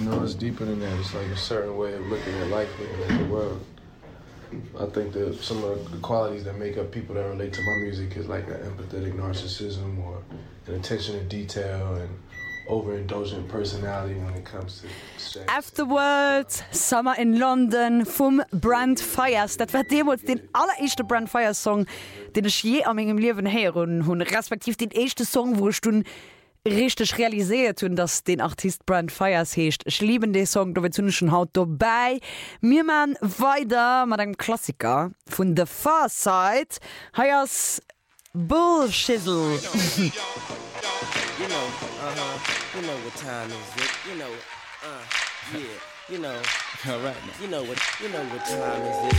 No, it's deeper than that. It's like a certain way of looking at life, looking at the world. I think that some of the qualities that make up people that relate to my music is like an empathetic narcissism or an attention to detail and overindulgent personality when it comes to sex. Afterwards, Summer in London vom Brand Fires. Das war damals den allererste Brand Fires Song, den ich je an meinem Leben hören und respektiv den ersten Song, wo ich dann richtig realisiert und dass den Artist Brand Fires hecht. Ich liebe den Song, da wird schon haut dabei. Wir machen weiter mit einem Klassiker von The Far Side. Heißt Bullshizzle. You know, you know what time is it? You know, yeah, you know, all right, you know what time is it?